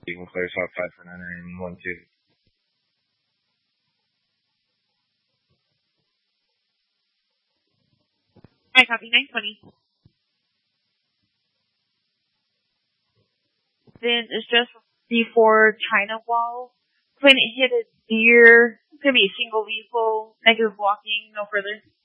You can clear shot 5 for 9912. I copy 920. Then it's just before China Wall. When it hit a deer, it's going to be a single vehicle, negative walking, no further.